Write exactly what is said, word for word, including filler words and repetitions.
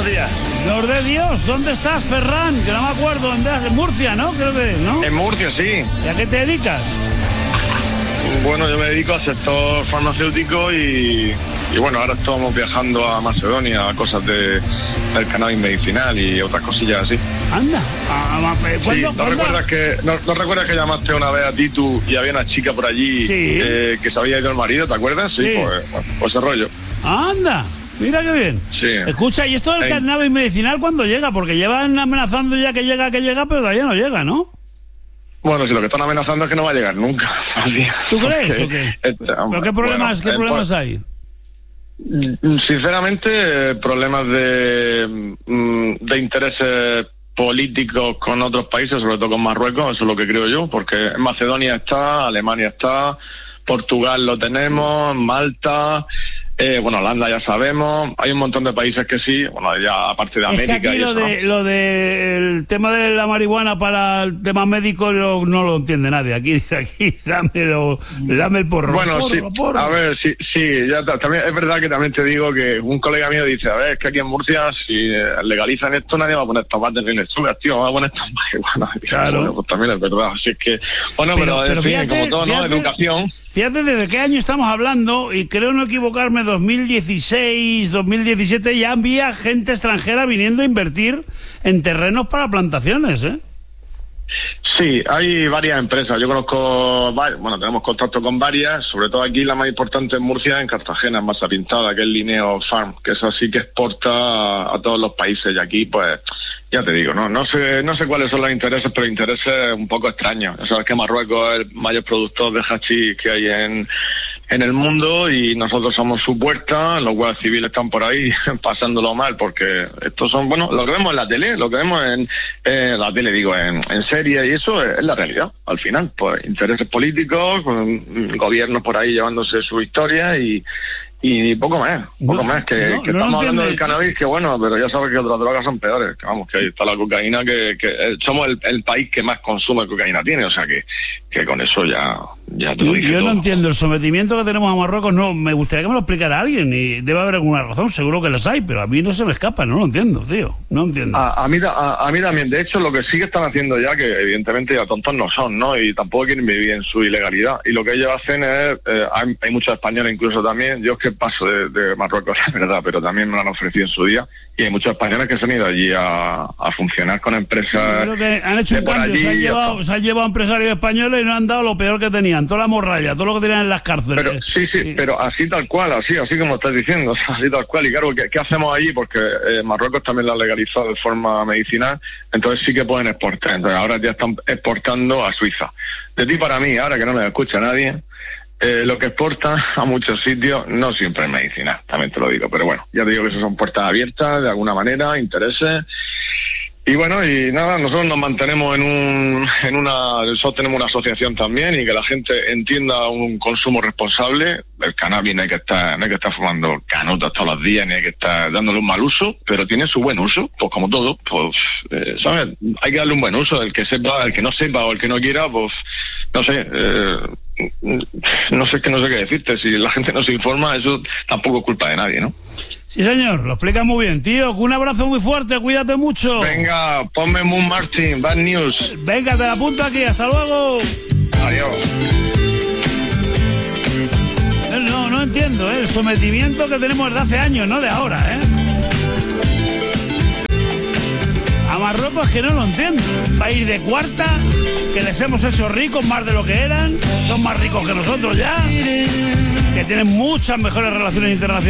días. Dios de Dios, ¿dónde estás, Ferran? Que no me acuerdo, ¿dónde estás? En Murcia, ¿no? Creo que, ¿no? En Murcia, sí. ¿Y a qué te dedicas? Bueno, yo me dedico al sector farmacéutico y, y bueno, ahora estamos viajando a Macedonia a cosas de, del cannabis medicinal y otras cosillas así. Anda. Ah, ¿cuándo, sí, ¿no, ¿cuándo? recuerdas que, no, ¿No recuerdas que llamaste una vez a Titu y había una chica por allí Sí. eh, que se había ido el marido, ¿te acuerdas? Sí, Sí. Pues, bueno, pues ese rollo. Anda. Mira qué bien. Sí. Escucha, ¿y esto del Ey. cannabis medicinal cuándo llega? Porque llevan amenazando ya que llega, que llega, pero todavía no llega, ¿no? Bueno, si lo que están amenazando es que no va a llegar nunca. Así. ¿Tú crees Porque, o qué? este, ¿Pero qué problemas, bueno, qué eh, problemas pues, hay? Sinceramente, eh, problemas de, mm, de intereses políticos con otros países, sobre todo con Marruecos, eso es lo que creo yo, porque en Macedonia está, Alemania está, Portugal lo tenemos, Malta, eh, bueno, Holanda ya sabemos, hay un montón de países que sí, bueno, ya aparte de Es América que aquí y lo eso, de, lo de el tema de la marihuana para el tema médico no, no lo entiende nadie. Aquí dice aquí, dámelo, dame el porro. Bueno, porro, sí, porro. a ver, sí, sí, ya ta- también es verdad que también te digo que un colega mío dice, a ver, es que aquí en Murcia si eh, legalizan esto nadie va a poner tomates ni lechugas, tío, va a poner marihuana. Claro. Bueno, pues también es verdad, así es que, bueno, Pero- pero, pero en fin, fíjate, como todo, ¿no? fíjate- Educación. Fíjate desde qué año estamos hablando, y creo no equivocarme, dos mil dieciséis, dos mil diecisiete, ya había gente extranjera viniendo a invertir en terrenos para plantaciones, ¿eh? Sí, hay varias empresas. Yo conozco, va- bueno, tenemos contacto con varias, sobre todo aquí la más importante en Murcia, en Cartagena, en Masa Pintada, que es Lineo Farm, que es así que exporta a, a todos los países. Y aquí, pues, ya te digo, no no sé no sé cuáles son los intereses, pero intereses un poco extraños. Ya sabes que Marruecos es el mayor productor de hachís que hay en, en el mundo y nosotros somos su puerta, los guardias civiles están por ahí pasándolo mal, porque estos son, bueno, lo que vemos en la tele, lo que vemos en eh, la tele, digo, en, en serie, y eso es, es la realidad, al final, pues intereses políticos, con gobiernos por ahí llevándose su historia y y poco más, poco No, más, que, no, que no estamos hablando entiende. del cannabis, que bueno, pero ya sabes que otras drogas son peores, que vamos, que ahí está la cocaína, que, que eh, somos el, el país que más consume cocaína tiene, o sea que, que con eso ya, ya te lo Yo, dije yo no todo. entiendo el sometimiento que tenemos a Marruecos, no, me gustaría que me lo explicara alguien, y debe haber alguna razón, seguro que las hay, pero a mí no se me escapa, no lo entiendo, tío, no entiendo. A, a, mí, ta- a, a mí también, de hecho, lo que sí que están haciendo ya, que evidentemente ya tontos no son, ¿no? Y tampoco quieren vivir en su ilegalidad. Y lo que ellos hacen es, eh, hay, hay muchos españoles incluso también, yo es que paso de, de Marruecos, la verdad, pero también me lo han ofrecido en su día, y hay muchos españoles que se han ido allí a, a funcionar con empresas. Creo que han hecho de un por cambio, allí se han, y ya llevado, está. se han llevado empresarios españoles y no han dado lo peor que tenían, toda la morralla, todo lo que tenían en las cárceles. Pero sí, sí, pero así tal cual, así, así como estás diciendo, así tal cual. Y claro, ¿qué, qué hacemos allí? Porque eh, Marruecos también la ha legalizado de forma medicinal, entonces sí que pueden exportar. Entonces ahora ya están exportando a Suiza. De ti para mí, ahora que no nos escucha nadie, eh, lo que exporta a muchos sitios no siempre es medicinal, también te lo digo. Pero bueno, ya te digo que esas son puertas abiertas de alguna manera, intereses. Y bueno, y nada, nosotros nos mantenemos en un, en una, nosotros tenemos una asociación también y que la gente entienda un consumo responsable. El cannabis no hay que estar, no hay que estar fumando canutas todos los días, ni hay que estar dándole un mal uso, pero tiene su buen uso, pues como todo, pues, eh, ¿sabes? Hay que darle un buen uso, el que sepa, el que no sepa o el que no quiera, pues, no sé, eh, no sé que no sé qué decirte, si la gente no se informa, eso tampoco es culpa de nadie, ¿no? Sí, señor, lo explica muy bien, tío. Un abrazo muy fuerte, cuídate mucho. Venga, ponme Moon Martin, Bad News. Venga, te la apunto aquí, hasta luego. Adiós. No, no entiendo, ¿eh? El sometimiento que tenemos desde hace años, no de ahora, ¿eh? A Marruecos que no lo entiendo. País de cuarta, que les hemos hecho ricos más de lo que eran, son más ricos que nosotros ya, que tienen muchas mejores relaciones internacionales.